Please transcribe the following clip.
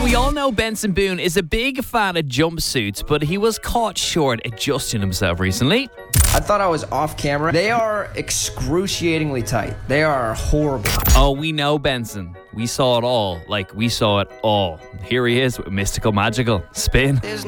We all know Benson Boone is a big fan of jumpsuits, but he was caught short adjusting himself recently. I thought I was off camera. They are excruciatingly tight. They are horrible. Oh, we know Benson. We saw it all. We saw it all. Here he is with Mystical Magical. Spin.